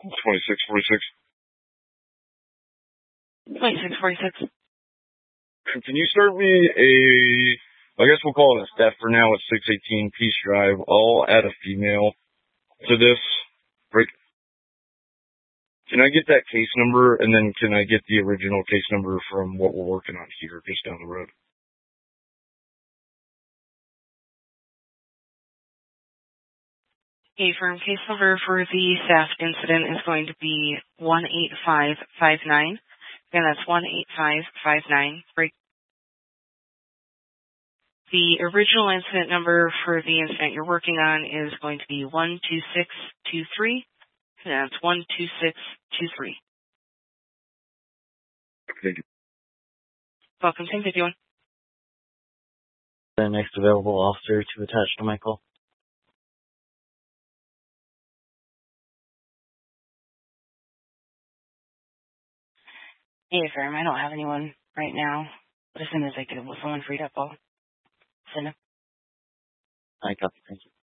2646. 2646. Can you start me I guess we'll call it a staff for now at 618 Peace Drive. I'll add a female to this. Right. Can I get that case number, and then can I get the original case number from what we're working on here just down the road? A firm case number for the staff incident is going to be 18559. Again, that's 18559. The original incident number for the incident you're working on is going to be 12623. And that's 12623. Thank you. Welcome, 1051. The next available officer to attach to my call. Hey, firm, I don't have anyone right now. But as soon as I get someone freed up, I'll send them. I copy. Thank you.